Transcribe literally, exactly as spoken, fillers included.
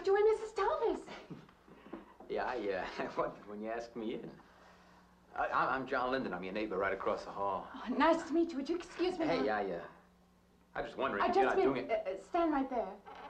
thought you were Missus Thomas. Yeah, I, uh, what, when you asked me in. I, I'm John Linden. I'm your neighbor right across the hall. Oh, nice to meet you. Would you excuse me? Hey, I, uh, I was just wondering I if just you're not mean, doing it. Uh, stand right there.